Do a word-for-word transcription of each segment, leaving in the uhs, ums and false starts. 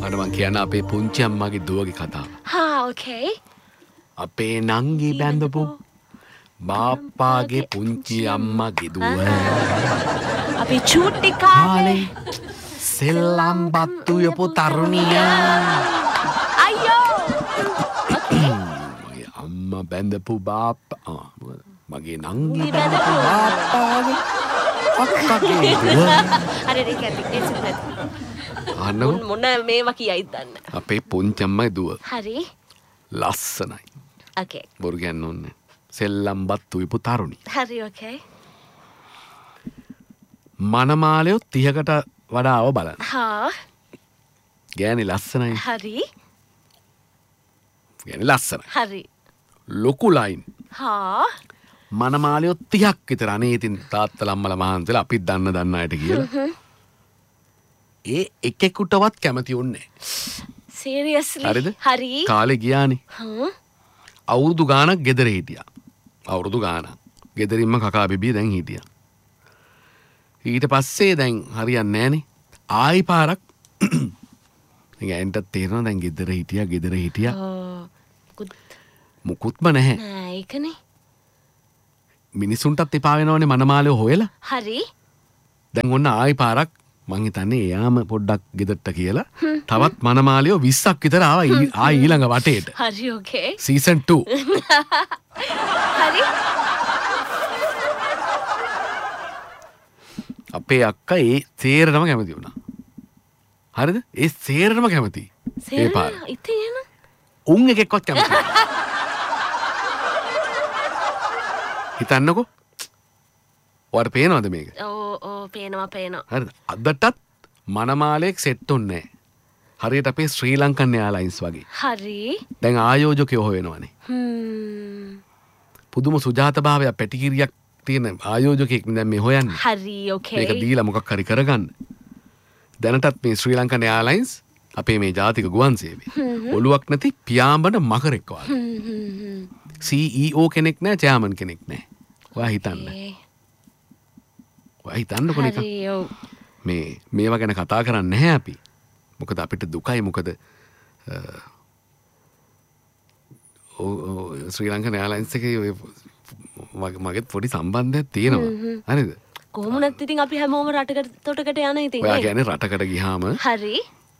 මට මං කියන්න අපේ පුංචි අම්මගේ දුවගේ කතාව. හා ඕකේ. අපේ නංගි බැඳපු බාප්පාගේ පුංචි අම්මගේ දුව. අපි චූටි කාලේ සෙල්ලම් බත්තු යපු තරුණියා. අයියෝ. මගේ අම්මා බැඳපු බාප්පා මගේ නංගි බැඳපු බාප්පාගේ අක්කගේ දුව. අර ඒක ඇති අනෝ මොන මේවා කියයිද දන්න. අපේ පුංචි අම්මගේ දුව. හරි. ලස්සනයි. ඕකේ. බොරු කියන්න ඕනේ. සෙල්ලම් බත්තු යපු තරුණි. හරි ඕකේ. මනමාලයෝ තිහකට වඩා ආව බලන්න. හා. ගෑණි ලස්සනයි. හරි. ගෑණි ලස්සනයි. හරි. ලොකු ලයින්. හා. මනමාලයෝ තිහක් විතර අනේ ඉතින් තාත්තලා අම්මලා මහන්සිලා අපිත් දන්න දන්න අයට කියලා. ඒ එකෙකුටවත් කැමති උන්නේ නැහැ. සීරියස්ලි. හරිද? හරි. කාලේ ගියානේ. හ්ම්. අවුරුදු ගාණක් ගෙදර හිටියා. අවුරුදු ගාණක්. ගෙදරින්ම කකා බිබී දැන් හිටියා. ඊට පස්සේ දැන් හරියන්නේ නැහනේ. ආයි පාරක් ගෑන්ටත් තේරෙනවා දැන් ගෙදර හිටියා ගෙදර හිටියා. ඔව්. මුකුත්ම නැහැ. නෑ ඒකනේ. මිනිසුන්ටත් එපා වෙනවනේ මනමාලයෝ හොයලා. හරි. දැන් ඔන්න ආයි පාරක් මං හිතන්නේ එයාම පොඩ්ඩක් ගෙදරට කියලා තවත් මනමාලයෝ විස්සක් විතර ආවා ආයි ඊළඟ වටේට. හරි ඕකේ. Season two. හරි. අපේ අක්කා ඒ සේරටම කැමති වුණා. හරිද? ඒ සේරටම කැමති. ඒ පාර. ඉතින් එන. උන් එකෙක්වත් කැමති නෑ. හිතන්නකෝ. ඔයාලට පේනවද මේක? ඕ ඕ පේනවා පේනවා. හරිද? අදටත් මනමාලයක් සෙට් උන්නේ නෑ. හරියට අපේ ශ්‍රී ලංකන් එයාලයින්ස් වගේ. හරි. දැන් ආයෝජකයෝ හොයනවනේ. හ්ම්. පුදුම සුජාතභාවය පැටිකිරියක් තියෙන ආයෝජකයෙක් දැන් මේ හොයන්නේ. හරි ඕකේ. මේක දීලා මොකක් හරි කරගන්න. දැනටත් මේ ශ්‍රී ලංකන් එයාලයින්ස් අපේ මේ ජාතික ගුවන් සේවය ඔලුවක් නැති පියාඹන මකරෙක් වගේ. හ්ම් හ්ම් හ්ම්. සී ඊ ඕ කෙනෙක් නැහැ, චෙයාමන් කෙනෙක් නැහැ. ඔයා හිතන්න. ඔයා හිතන්නකො නිකන්. හරි ඔව්. මේ මේවා ගැන කතා කරන්නේ නැහැ අපි. මොකද අපිට දුකයි මොකද ඔව් ශ්‍රී ලංකන් එයාලයින්ස් එකේ මගේ පොඩි සම්බන්ධයක් තියෙනවා. හරිද? කොහොමුණත් ඉතින් අපි හැමෝම රටකට තොටකට යන ඉතින්. ඔයා කියන්නේ රටකට ගියාම හරි.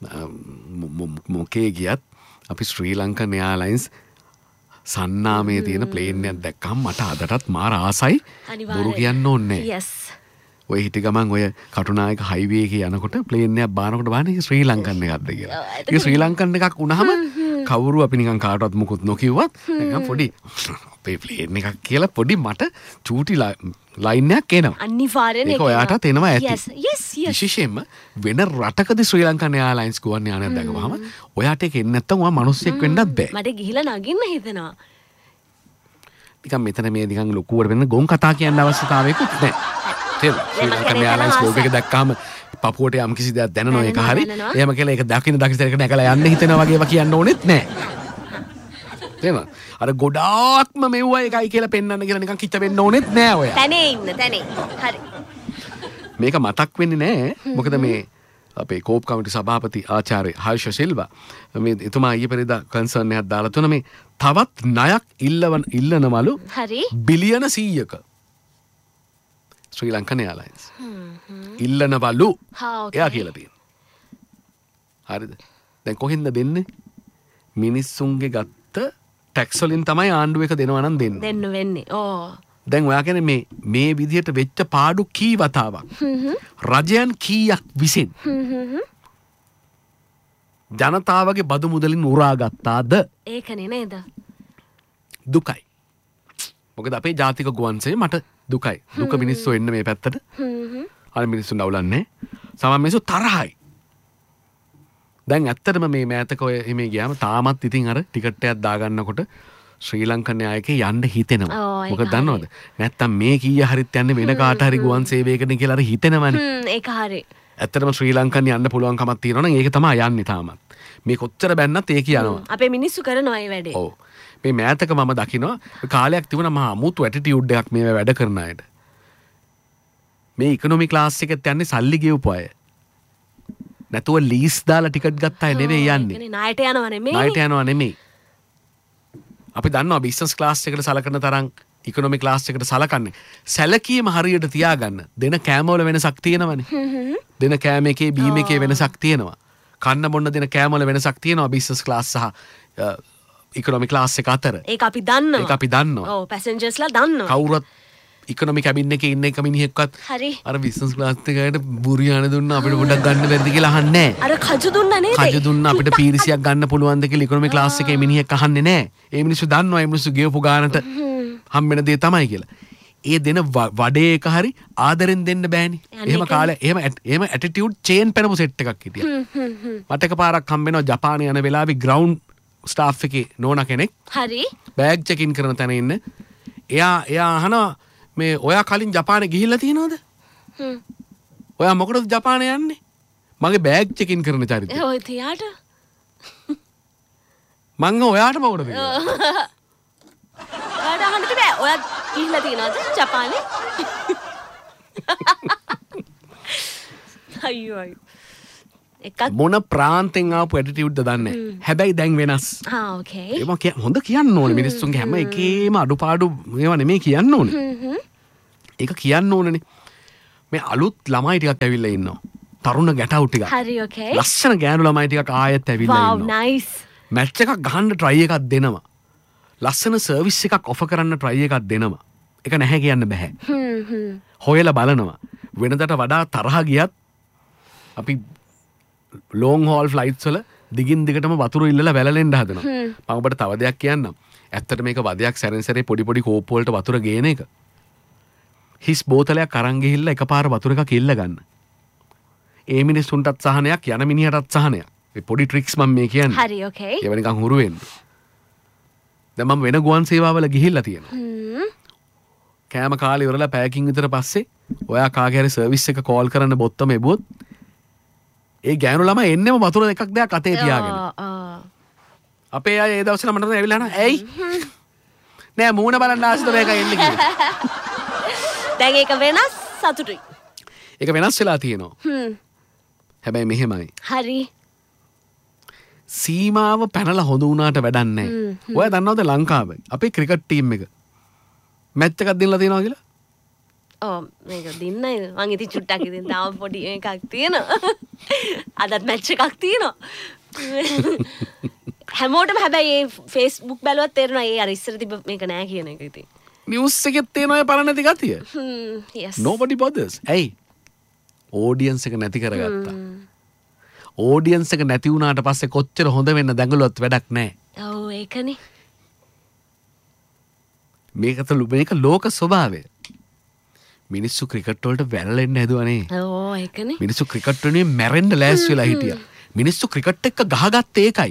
මොකේ ගියත් අපි ශ්‍රී ලංකන් එයාලයින්ස් සන්නාමේ තියෙන ප්ලේන් එකක් දැක්කම මට අදටත් මාර ආසයි. බොරු කියන්න ඕනේ නැහැ. yes. ඔය හිටි ගමන් ඔය කටුනායක හයිවේ එකේ යනකොට ප්ලේන් එකක් බානකොට බලන්නේ ශ්‍රී ලංකන් එකක්ද කියලා. ඒක ශ්‍රී ලංකන් එකක් වුණාම කවුරු අපි නිකන් කාටවත් මුකුත් නොකියුවත් නිකන් පොඩි අපේ ප්ලේන් එකක් කියලා පොඩි මට චූටි ලයින් එකක් එනවා. අනිවාර්යෙන් ඒක ඔයාටත් එනවා ඇති. yes yes yes. විශේෂයෙන්ම වෙන රටකදී ශ්‍රී ලංකන් එයාලයින්ස් ගුවන් යානයක් දැකවහම ඔයාට ඒක එන්නේ නැත්තම් ඔයා මිනිස්සෙක් වෙන්නත් බෑ. මට ගිහිලා නගින්න හිතෙනවා. නිකන් මෙතන මේ නිකන් ලොකුවට වෙන ගොන් කතා කියන්න අවශ්‍යතාවයකුත් නැහැ. තේරුණා? ශ්‍රී ලංකන් එයාලයින්ස් ලෝගෝ එක දැක්කම පපුවට යම් කිසි දෙයක් දැනනවා ඒක හරි. එහෙම කියලා ඒක දකින්න දකින්න තැනකට නැගලා යන්න හිතෙනවා වගේ ඒවා කියන්න ඕනෙත් නැහැ. තේරුණා? අර ගොඩාක්ම මෙව්වා එකයි කියලා පෙන්වන්න කියලා නිකන් කිච්ච වෙන්න ඕනෙත් නැහැ ඔයා. තැනේ ඉන්න තැනේ. හරි. මේක මතක් වෙන්නේ නැහැ. මොකද මේ අපේ කෝප් කමිටු සභාපති ආචාර්ය හර්ෂ සිල්වා මේ එතුමා ඊයේ පෙරේදා කන්සර්න් එකක් දාලා තුන මේ තවත් ණයක් ඉල්ලවන ඉල්ලනවලු හරි. බිලියන සීයක ශ්‍රී ලංකන් එයාලයින්ස් ඉල්ලනවලු. හා ඕකේ. එයා කියලා තියෙනවා. හරිද? දැන් කොහෙන්ද දෙන්නේ? මිනිස්සුන්ගේ ගත්ත ටැක්ස් වලින් තමයි ආණ්ඩුව එක දෙනවා නම් දෙන්නේ. දෙන්න වෙන්නේ. ඕ. දැන් ඔයා කියන්නේ මේ මේ විදිහට වෙච්ච පාඩු කී වතාවක් රජයන් කීයක් විසින් ජනතාවගේ බදු මුදලින් උරා ගත්තාද? ඒකනේ නේද? දුකයි. මොකද අපේ ජාතික ගුවන් සේවය මට දුකයි. දුක මිනිස්සු එන්න මේ පැත්තට. අර මිනිස්සුන් අවුලන්නේ. සමහර මිනිස්සු තරහයි. දැන් ඇත්තටම මේ මෑතක ඔය එමේ ගියාම තාමත් ඉතින් අර ටිකට් එකක් දාගන්නකොට ශ්‍රී ලංකන් නායකේ යන්න හිතෙනවා. මොකද දන්නවද? නැත්තම් මේ කීය හරිත් යන්නේ වෙන කාට හරි ගුවන් සේවයකනේ කියලා අර හිතෙනවනේ. හ්ම් ඒක හරි. ඇත්තටම ශ්‍රී ලංකන් යන්න පුළුවන් කමක් තියෙනවා නම් ඒක තමයි යන්නේ තාමත්. මේ කොච්චර බැන්නත් ඒක යනවා. අපේ මිනිස්සු කරනවා ඒ වැඩේ. ඔව්. මේ මෑතක මම දකිනවා කාලයක් තිබුණා මහා අමුතු ඇටිටියුඩ් එකක් මේ වැඩ කරන අයට. මේ ඉකොනොමි ක්ලාස් එකෙත් යන්නේ සල්ලි ගෙවපු අය. නැතුව ලීස් දාලා ටිකට් ගත්ත අය නෙවෙයි යන්නේ. කියන්නේ ණයට යනවා නෙමෙයි. ණයට යනවා නෙමෙයි. අපි දන්නවා බිස්නස් ක්ලාස් එකට සලකන තරම් ඉකොනොමි ක්ලාස් එකට සලකන්නේ. සැලකීම හරියට තියාගන්න. දෙන කෑම වල වෙනසක් තියෙනවනේ. දෙන කෑම එකේ බීම එකේ වෙනසක් තියෙනවා. කන්න බොන්න දෙන කෑම වල වෙනසක් තියෙනවා බිස්නස් ක්ලාස් සහ ඉකොනොමි ක්ලාස් එක අතර. ඒක අපි දන්නවා. ඒක අපි දන්නවා. ඔව් පැසෙන්ජර්ස්ලා දන්නවා. කවුරුත් ඉකොනොමි කැබින් එකේ ඉන්න එක මිනිහෙක්වත් හරි. අර බිස්නස් ක්ලාස් එකකට බුරියාන දුන්නා අපිට පොඩක් ගන්න බැරිද කියලා අහන්නේ නැහැ. අර කජු දුන්නා නේද? කජු දුන්නා අපිට පීරිසියක් ගන්න පුළුවන්ද කියලා ඉකොනොමි ක්ලාස් එකේ මිනිහෙක් අහන්නේ නැහැ. ඒ මිනිස්සු දන්නවා ඒ මිනිස්සු ගෙවපු ගානට හම්බෙන දේ තමයි කියලා. ඒ දෙන වඩේ එක හරි ආදරෙන් දෙන්න බෑනේ. එහෙම කාලේ එහෙම එහෙම ඇටිටියුඩ් චේන් පැනපු සෙට් එකක් හිටියා. මට එකපාරක් හම්බෙනවා ජපානයේ යන වෙලාවේ ග්‍රවුන්ඩ් ස්ටාෆ් එකේ නෝනා කෙනෙක්. හරි. බෑග් චෙකින් කරන තැන ඉන්න. එයා එයා අහනවා මේ ඔයා කලින් ජපානේ ගිහිල්ලා තියෙනවද? හ්ම්. ඔයා මොකටද ජපානේ යන්නේ? මගේ බෑග් චෙකින් කරන චරිතය. ඔය තියාට. මං ඔයාට මොකටද? ඔයාට අහන්න බෑ. ඔයා ගිහිල්ලා තියෙනවද ජපානේ? අයියෝ අයියෝ. එකක් මොන ප්‍රාන්තෙන් ආපු ඇටිටියුඩ්ද දන්නේ. හැබැයි දැන් වෙනස්. ආ ඕකේ. ඒක හොඳ කියන්න ඕනේ මිනිස්සුන්ගේ හැම එකේම අඩුපාඩු මේවා නෙමෙයි කියන්න ඕනේ. ඒක කියන්න ඕනනේ. මේ අලුත් ළමයි ටිකක් ඇවිල්ලා ඉන්නවා. තරුණ ගැටවු ටිකක්. හරි ඕකේ. ලස්සන ගෑනු ළමයි ටිකක් ආයෙත් ඇවිල්ලා wow ඉන්නවා. nice. මැච් එකක් ගහන්න try එකක් දෙනවා. ලස්සන සර්විස් එකක් ඔෆර් කරන්න try එකක් දෙනවා. ඒක නැහැ කියන්න බෑ. හ්ම් හ්ම්. හොයලා බලනවා. වෙනදට වඩා තරහ ගියත් අපි ලෝන් හෝල් ෆ්ලයිට්ස් වල දිගින් දිගටම වතුර ඉල්ලලා වැළලෙන්න හදනවා. මම ඔබට තව දෙයක් කියන්නම්. ඇත්තට මේක වදයක් සැරෙන් සැරේ පොඩි පොඩි කෝප් වලට වතුර ගේන එක. හිස් බෝතලයක් අරන් ගිහිල්ලා එකපාර වතුර එකක් ඉල්ල ගන්න. ඒ මිනිස්සුන්ටත් සහනයක් යන මිනිහටත් සහනයක්. මේ පොඩි ට්‍රික්ස් මම මේ කියන්නේ. හරි ඕකේ. ඒව නිකන් හුරු වෙන්න. දැන් මම වෙන ගුවන් සේවාවල ගිහිල්ලා තියෙනවා. හ්ම්. කෑම කාලේ ඉවරලා පැයකින් විතර පස්සේ ඔයා කාගේ හරි සර්විස් එක කෝල් කරන්න බොත්තම එබුවොත් ඒ ගෑනු ළමයි එන්නෙම වතුර එකක් දෙයක් අතේ තියාගෙන. අපේ අය ඒ දවස්වල මට ඇවිල්ලා යනවා. ඇයි? නෑ මූණ බලන්න ආසද මේක එන්නේ කියලා. දැන් ඒක වෙනස් සතුටුයි. ඒක වෙනස් වෙලා තියෙනවා. හ්ම්. හැබැයි මෙහෙමයි. හරි. සීමාව පැනලා හොඳ වුණාට වැඩක් නැහැ. ඔයා දන්නවද ලංකාවේ අපේ ක්‍රිකට් ටීම් එක මැච් එකක් දෙන්නලා තියෙනවා කියලා? ඕ මේක දින්නයි මං ඉතින් චුට්ටක් ඉතින් තාම පොඩි එකක් තියෙනවා. අදත් මැච් එකක් තියෙනවා. හැමෝටම හැබැයි ඒ Facebook බැලුවත් තේරෙනවා ඒ අර ඉස්සර තිබ්බ මේක නෑ කියන එක ඉතින්. නිවුස් එකෙත් තියෙනවා ඒ බලන නැති ගතිය. හ්ම් yes. Nobody bothers. ඇයි? ඕඩියන්ස් එක නැති කරගත්තා. ඕඩියන්ස් එක නැති වුණාට පස්සේ කොච්චර හොඳ වෙන්න දැඟලුවත් වැඩක් නැහැ. ඔව් ඒකනේ. මේකත මේක ලෝක ස්වභාවය. මිනිස්සු ක්‍රිකට් වලට වැළලෙන්න හැදුවනේ. ඕ ඒකනේ. මිනිස්සු ක්‍රිකට් වෙනුවෙන් මැරෙන්න ලෑස්ති වෙලා හිටියා. මිනිස්සු ක්‍රිකට් එක්ක ගහගත්තේ ඒකයි.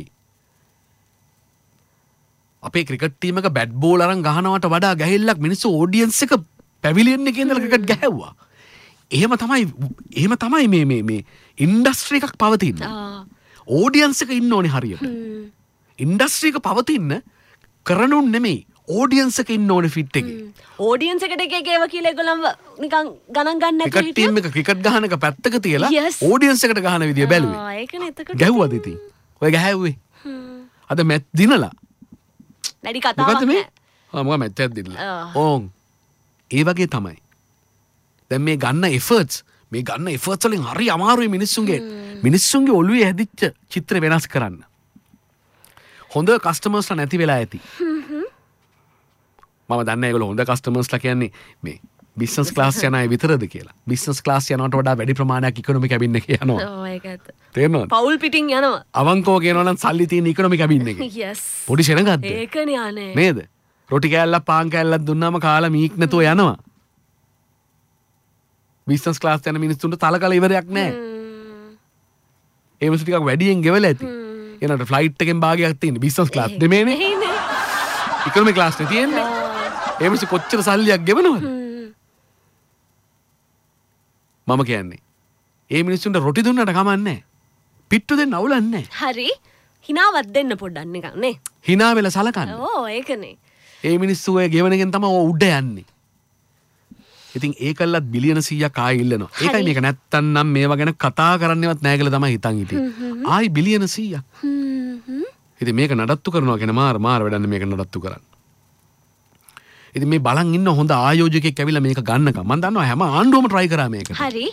අපේ ක්‍රිකට් ටීම් එක බැට් බෝල් අරන් ගහනවට වඩා ගැහිල්ලක් මිනිස්සු ඕඩියන්ස් එක පැවිලියන් එකේ ඉඳලා ක්‍රිකට් ගැහැව්වා. එහෙම තමයි එහෙම තමයි මේ මේ මේ ඉන්ඩස්ට්‍රි එකක් පවතින්නේ. ඕඩියන්ස් එක ඉන්න ඕනේ හරියට. ඉන්ඩස්ට්‍රි එක පවතින්න කරනුන් නෙමෙයි ඕඩියන්ස් එක ඉන්න ඕනේ ෆිට් එකේ. ඕඩියන්ස් එකට එක එක ඒවා කියලා ඒගොල්ලන්ව නිකන් ගණන් ගන්න නැතුව ක්‍රිකට් ටීම් එක ක්‍රිකට් ගහන එක පැත්තක තියලා ඕඩියන්ස් එකට ගහන විදිය බැලුවේ. ආ ඒකනේ එතකොට. ගැහුවද ඉතින්? ඔය ගැහැව්වේ. අද මැච් දිනලා. වැඩි කතාවක් මොකද මේ? නෑ. ආ මොකක් මැච් එකක් දිනලා. ඕන්. ඒ වගේ තමයි. දැන් මේ ගන්න එෆර්ට්ස් මේ ගන්න එෆර්ට්ස් වලින් හරි අමාරුයි මිනිස්සුන්ගේ මිනිස්සුන්ගේ ඔළුවේ හැදිච්ච චිත්‍ර වෙනස් කරන්න. හොඳ කස්ටමර්ස්ලා නැති වෙලා ඇති. මම දන්නේ ඒගොල්ලෝ හොඳ කස්ටමර්ස්ලා කියන්නේ මේ බිස්නස් ක්ලාස් යන අය විතරද කියලා. බිස්නස් ක්ලාස් යනවට වඩා වැඩි ප්‍රමාණයක් ඉකොනොමි කැබින් එකේ යනවා. ඔව් ඒක ඇත්ත. තේරෙනවද? පවුල් පිටින් යනවා. අවංකව කියනවා නම් සල්ලි තියෙන ඉකොනොමි කැබින් එකේ. yes. පොඩි ශෙනගක්ද? ඒකනේ අනේ. නේද? රොටි කෑල්ලක් පාන් කෑල්ලක් දුන්නාම කාලා මීක් නැතුව යනවා. බිස්නස් ක්ලාස් යන මිනිස්සුන්ට තලකල ඉවරයක් නැහැ. ඒ මිනිස්සු ටිකක් වැඩියෙන් ගෙවලා ඇති. එනට ෆ්ලයිට් එකෙන් භාගයක් තියෙන බිස්නස් ක්ලාස් දෙමේනේ. ඉකොනොමි ක්ලාස් නේ තියෙන්නේ. ඒ මිනිස්සු කොච්චර සල්ලියක් ගෙවනවද? මම කියන්නේ ඒ මිනිස්සුන්ට රොටි දුන්නට කමක් නැහැ. පිට්ටු දෙන්න අවුලක් නැහැ. හරි. හිනාවක් දෙන්න පොඩ්ඩක් නිකන් නේ. hina වෙලා සලකන්න. ඕ ඒකනේ. ඒ මිනිස්සු ඔය ගෙවන එකෙන් තමයි ඔය උඩ යන්නේ. ඉතින් ඒකල්ලත් බිලියන සීයක් ආයෙ ඉල්ලනවා. ඒකයි මේක නැත්තම් නම් මේවා ගැන කතා කරන්නවත් නැහැ කියලා තමයි හිතන් හිටියේ. ආයි බිලියන සීයක්. ඉතින් මේක නඩත්තු කරනවා කියන මාර මාර වැඩන්නේ මේක නඩත්තු කරන්න. ඉතින් මේ බලන් ඉන්න හොඳ ආයෝජකයෙක් ඇවිල්ලා මේක ගන්නකම් මම දන්නවා හැම ආණ්ඩුවම try කරා මේක. හරි.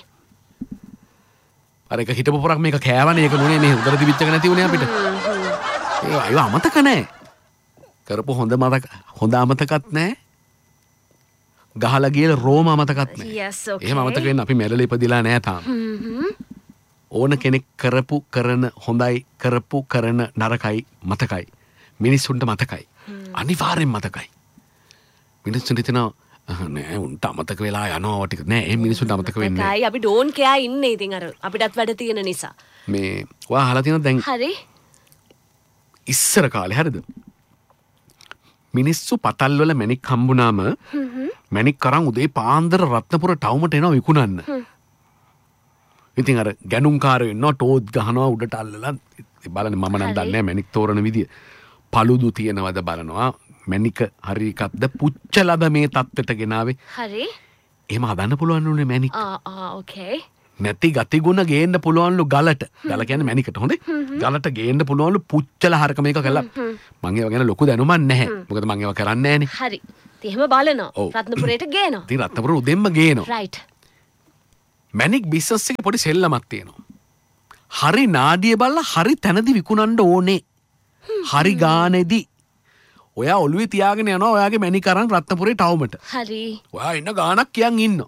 අර එක හිටපු පොරක් මේක කෑවනේ ඒක නුනේ මේ උදර තිබිච්ච එක නැති උනේ අපිට. ඒ අයව අමතක නැහැ. කරපු හොඳ මතක හොඳ අමතකත් නැහැ. ගහලා ගිහලා රෝම අමතකත් නැහැ. Yes, okay. එහෙම අමතක වෙන්න අපි මැරලා ඉපදිලා නැහැ තාම. ඕන කෙනෙක් කරපු කරන හොඳයි කරපු කරන නරකයි මතකයි. මිනිස්සුන්ට මතකයි. අනිවාර්යෙන් මතකයි. මිනිස්සුන්ට හිතනවා නෑ උන්ට අමතක වෙලා යනවා ටික නෑ ඒ මිනිස්සුන්ට අමතක වෙන්නේ නෑ. අපි ඩෝන් කෙයා ඉන්නේ ඉතින් අර අපිටත් වැඩ තියෙන නිසා. මේ ඔයා අහලා තියෙනවද දැන් හරි. ඉස්සර කාලේ හරිද? මිනිස්සු පතල් වල මැණික් හම්බුනාම මැණික් කරන් උදේ පාන්දර රත්නපුර ටවුමට එනවා විකුණන්න. ඉතින් අර ගැනුම්කාරයෝ ඉන්නවා ටෝත් ගහනවා උඩට අල්ලලා බලන්න මම නම් දන්නේ නැහැ මැණික් තෝරන විදිය. පළුදු තියනවද බලනවා. මැණික හරි එකක්ද පුච්චලද මේ තත්ත්වයට ගෙනාවේ. හරි. එහෙම හදන්න පුළුවන් උනේ මැණික්. ආ ආ ඕකේ. නැති ගතිගුණ ගේන්න පුළුවන්ලු ගලට. ගල කියන්නේ මැණිකට හොඳේ. ගලට ගේන්න පුළුවන්ලු පුච්චල හරක මේක කළා. මං ඒව ගැන ලොකු දැනුමක් නැහැ. මොකද මං ඒව කරන්නේ නැහනේ. හරි. ඉතින් එහෙම බලනවා. රත්නපුරේට ගේනවා. ඉතින් රත්නපුර උදෙන්ම ගේනවා. රයිට්. මැණික් බිස්නස් එකේ පොඩි සෙල්ලමක් තියෙනවා. හරි නාඩිය බලලා හරි තැනදී විකුණන්න ඕනේ. හරි ගානේදී ඔයා ඔළුවේ තියාගෙන යනවා ඔයාගේ මැණික් අරන් රත්නපුරේ ටවුමට. හරි. ඔයා ඉන්න ගානක් කියන් ඉන්නවා.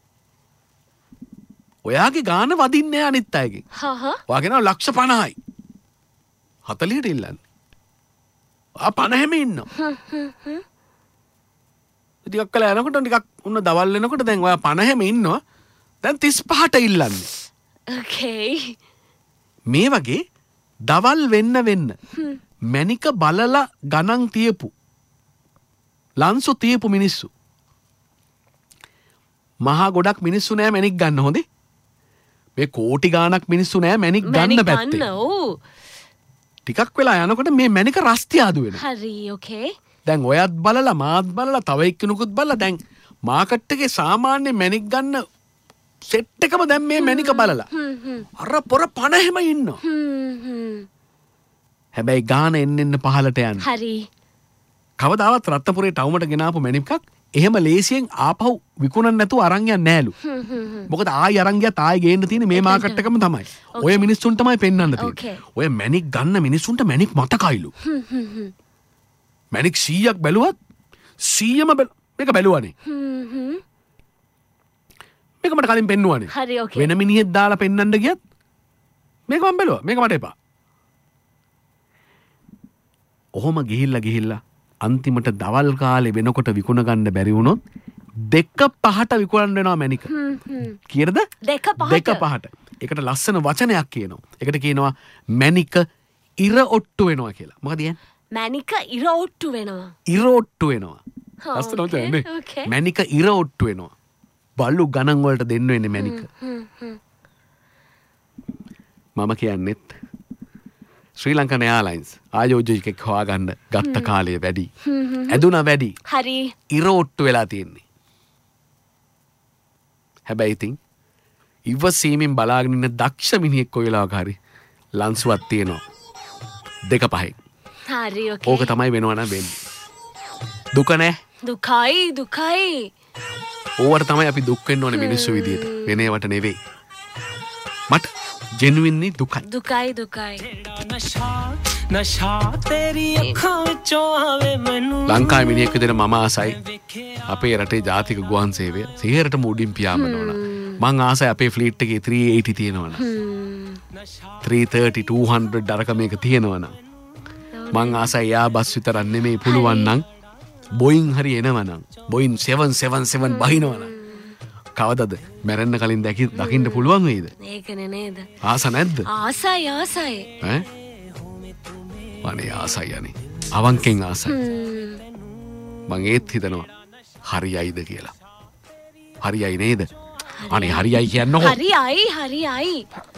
ඔයාගේ ගාන වදින්නේ අනිත් අයගෙන්. හා හා. ඔයා කියනවා ලක්ෂ පනහයි. හතලියට ඉල්ලන්නේ. ආ පනහෙම ඉන්නවා. ටිකක් කළා යනකොට ටිකක් උන්න දවල් වෙනකොට දැන් ඔයා පනහෙම ඉන්නවා. දැන් තිස් පහට ඉල්ලන්නේ. ඕකේ. මේ වගේ දවල් වෙන්න වෙන්න මැණික බලලා ගණන් තියපු ලන්සු තියපු මිනිස්සු මහා ගොඩක් මිනිස්සු නෑ මැණික් ගන්න හොඳේ. මේ කෝටි ගාණක් මිනිස්සු නෑ මැණික් ගන්න පැත්තේ. ටිකක් වෙලා යනකොට මේ මැණික රස්තිය ආදු වෙනවා. හරි ඕකේ. දැන් ඔයත් බලලා මාත් බලලා තව එක්කෙනෙකුත් බලලා දැන් මාකට් එකේ සාමාන්‍ය මැණික් ගන්න සෙට් එකම දැන් මේ මැණික බලලා අර පොර පනහෙම ඉන්නවා. හැබැයි ගාන එන්න එන්න පහලට යන්නේ. හරි. කවදාවත් රත්නපුරේ ටවුමට ගෙනාපු මැණික්ක් එහෙම ලේසියෙන් ආපහු විකුණන්න නැතුව අරන් යන්නේ නෑලු. මොකද ආයි අරන් ගියත් ආයි ගේන්න තියෙන්නේ මේ මාකට් එකම තමයි. ඔය මිනිස්සුන්ට තමයි පෙන්වන්න තියෙන්නේ. ඔය මැණික් ගන්න මිනිස්සුන්ට මැණික් මතකයිලු. මැණික් සීයක් බැලුවත් සීයම මේක බැලුවානේ. මේක මට කලින් පෙන්නුවානේ. හරි ඕකේ. වෙන මිනිහෙක් දාලා පෙන්වන්න ගියත් මේක මම බැලුවා. මේක මට එපා. ඔහොම ගිහිල්ලා ගිහිල්ලා අන්තිමට දවල් කාලේ වෙනකොට විකුණ ගන්න බැරි වුණොත් දෙක පහට විකුණන්න වෙනවා මැණික. කීයද? දෙක පහට. දෙක පහට. ඒකට ලස්සන වචනයක් කියනවා. ඒකට කියනවා මැණික ඉර ඔට්ටු වෙනවා කියලා. මොකද කියන්නේ? මැණික ඉර ඔට්ටු වෙනවා. ඉර ඔට්ටු වෙනවා. ලස්සන වචනේ. මැණික ඉර ඔට්ටු වෙනවා. බලු ගණන් වලට දෙන්න වෙන්නේ මැණික. මම කියන්නේත් ශ්‍රී ලංකන් එයාර්ලයින්ස් ආයෝජකෙක් හොයාගන්න ගත්ත කාලය වැඩි. ඇදුනා වැඩි. හරි. ඉර ඔට්ටු වෙලා තියෙන්නේ. හැබැයි ඉතින් ඉවසීමෙන් බලාගෙන ඉන්න දක්ෂ මිනිහෙක් කොයි වෙලාවක හරි ලන්සුවක් තියෙනවා. දෙක පහෙන්. හරි ඕකේ. ඕක තමයි වෙනවා නම් වෙන්නේ. දුක නෑ. දුකයි දුකයි. ඕවට තමයි අපි දුක් වෙන්න ඕනේ මිනිස්සු විදියට. වෙන ඒවට නෙවෙයි. මට genuinely දුකයි. දුකයි දුකයි. ලංකාවේ මිනිහෙක් විදියට මම ආසයි අපේ රටේ ජාතික ගුවන් සේවය සියයටම උඩින් පියාඹන ඕන. මං ආසයි අපේ ෆ්ලීට් එකේ three eighty තියෙනවනම්. three thirty two hundred දරක මේක තියෙනවනම්. මං ආසයි යා බස් විතරක් නෙමෙයි පුළුවන් නම් බොයින් හරි එනවනම් බොයින් seven seven seven බහිනවනම් කවදද මැරෙන්න කලින් දැකි දකින්න පුළුවන් වෙයිද? ඒකනේ නේද? ආස නැද්ද? ආසයි ආසයි. ඈ? අනේ ආසයි අනේ. අවංකෙන් ආසයි. මං ඒත් හිතනවා හරියයිද කියලා. හරියයි නේද? අනේ හරියයි කියන්නකො. හරියයි හරියයි.